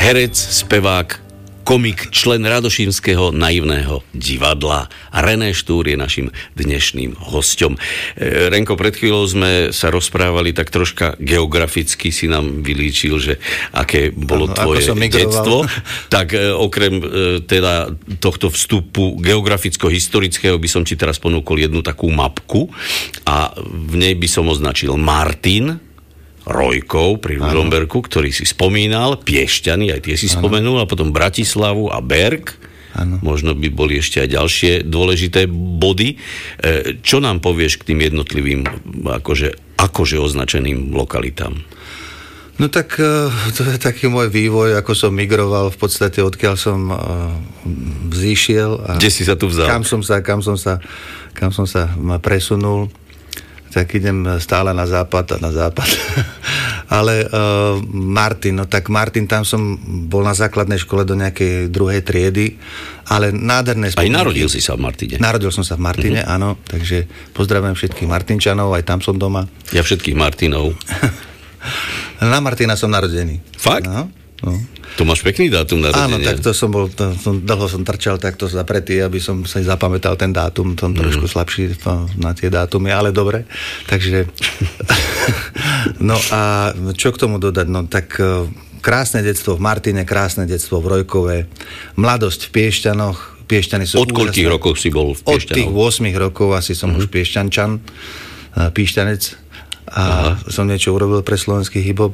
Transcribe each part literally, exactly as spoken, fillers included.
herec, spevák, komik, člen Radošínskeho naivného divadla. René Štúr je našim dnešným hosťom. Renko, pred chvíľou sme sa rozprávali tak troška geograficky, si nám vylíčil, že aké bolo ano, tvoje detstvo. Tak okrem teda tohto vstupu geograficko-historického by som ti teraz ponúkol jednu takú mapku a v nej by som označil Martin, Rojkov pri Ružomberku, ktorý si spomínal, Piešťany, aj tie si ano. spomenul, a potom Bratislavu a Berg. Ano. Možno by boli ešte aj ďalšie dôležité body. Čo nám povieš k tým jednotlivým akože, akože označeným lokalitám? No tak to je taký môj vývoj, ako som migroval v podstate, odkiaľ som vzýšiel. A kde si sa tu vzal? Kam som sa, kam som sa, kam som sa presunul. Tak idem stále na západ a na západ. Ale uh, Martin, no tak Martin, tam som bol na základnej škole do nejakej druhej triedy, ale nádherné spomienky. Aj narodil si sa v Martine. Narodil som sa v Martine, mm-hmm. áno, takže pozdravujem všetkých Martinčanov, aj tam som doma. Ja všetkých Martinov. Na Martina som narodený. Fakt? No, no. To máš pekný dátum narodenia. Áno, tak to som bol, to, som, dlho som trčal takto zapretý, aby som sa zapamätal ten dátum, som trošku mm. slabší na tie dátumy, ale dobre. Takže, no a čo k tomu dodať? No tak krásne detstvo v Martine, krásne detstvo v Rojkove, mladosť v Piešťanoch. Piešťany sú od koľkých rokov si bol v Piešťanoch? Od tých ôsmich rokov asi som mm. už Piešťančan, Piešťanec. A Aha. som niečo urobil pre slovenský hip-hop.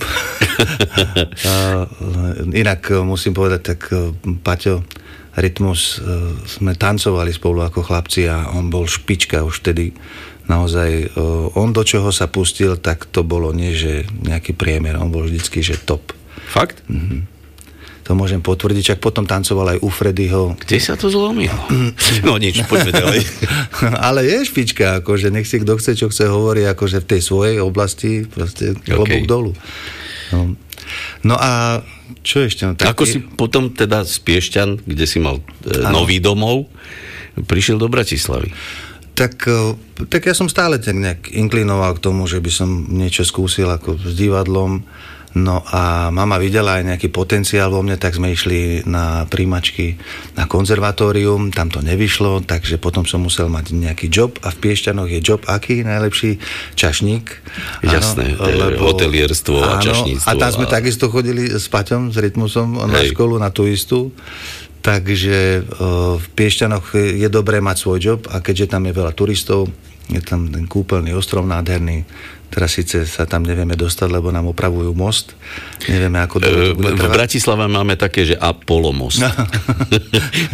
Inak musím povedať, tak Paťo Rytmus sme tancovali spolu ako chlapci a on bol špička už vtedy. Naozaj, on do čoho sa pustil, tak to bolo nie, že nejaký priemer, on bol vždycky, že top. Fakt? Mhm. To môžem potvrdiť, čak potom tancoval aj u Freddyho. Kde sa to zlomilo? No nič, poďme ďalej. Ale je špička, akože nech si kto chce, čo chce hovorí, akože v tej svojej oblasti, proste klobúk okay. dolu. No. no a čo ešte? No, tak Ako je... si potom teda z Piešťan, kde si mal e, nový domov, prišiel do Bratislavy? Tak, tak ja som stále tak nejak inklinoval k tomu, že by som niečo skúsil ako s divadlom. No a mama videla aj nejaký potenciál vo mne, tak sme išli na príjmačky na konzervatórium, tam to nevyšlo, takže potom som musel mať nejaký job a v Piešťanoch je job aký najlepší? Čašník. Jasné, áno, lebo, hotelierstvo a čašníctvo. A tam sme a... takisto chodili s Paťom, s Rytmusom na Hej. školu, na tú istú. Takže v Piešťanoch je dobré mať svoj job a keďže tam je veľa turistov, je tam ten kúpeľný ostrov nádherný. Teraz síce sa tam nevieme dostať, lebo nám opravujú most. Nevieme, ako dlho to bude trvať. V Bratislave máme také, že Apollo most.